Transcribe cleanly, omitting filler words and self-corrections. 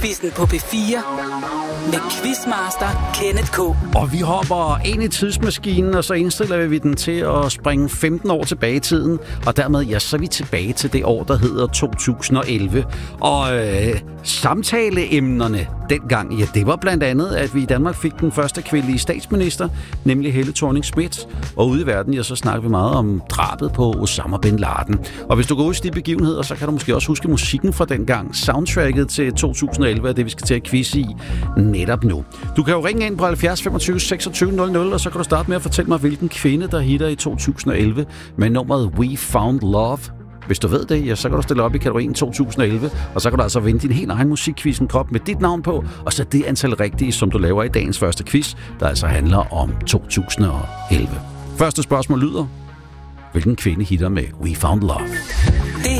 Quizzen på P4 med Quizmaster Kenneth K. Og vi hopper ind i tidsmaskinen, og så indstiller vi den til at springe 15 år tilbage i tiden. Og dermed, ja, så er vi tilbage til det år, der hedder 2011. Og samtaleemnerne dengang, ja, det var blandt andet, at vi i Danmark fik den første kvindelige statsminister, nemlig Helle Thorning-Schmidt. Og ude i verden, ja, så snakker vi meget om drabet på Osama bin Laden. Og hvis du går ud i de begivenheder, så kan du måske også huske musikken fra dengang. Soundtracket til 2011 er det, vi skal til at quizze i netop nu. Du kan jo ringe ind på 70 25 26 00, og så kan du starte med at fortælle mig, hvilken kvinde, der hitter i 2011 med nummeret We Found Love. Hvis du ved det, ja, så kan du stille op i kategorien 2011, og så kan du altså vinde din helt egen musikquizzen krop med dit navn på, og så det antal rigtige, som du laver i dagens første quiz, der altså handler om 2011. Første spørgsmål lyder: hvilken kvinde hitter med We Found Love?